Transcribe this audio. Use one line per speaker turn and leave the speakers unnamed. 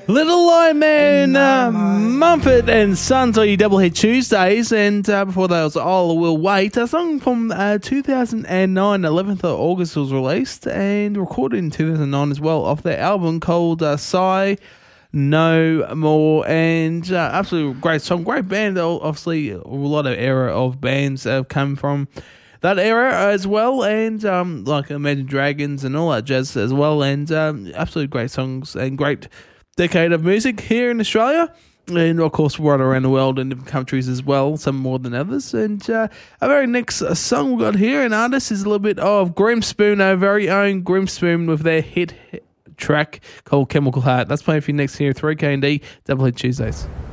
Little Light Man, Mumford and Sons on your Doublehead Tuesdays, and before that was All Will Wait, a song from 2009, 11th of August was released and recorded in 2009 as well off their album called Sigh No More, and absolutely great song, great band. Obviously a lot of era of bands have come from that era as well, and like Imagine Dragons and all that jazz as well, and absolutely great songs and great decade of music here in Australia, and of course right around the world in different countries as well, some more than others. And our very next song we got here, an artist, is a little bit of Grimmspoon, our very own Grimmspoon, with their hit track called Chemical Heart. That's playing for you next here, 3K&D, Doublehead Tuesdays.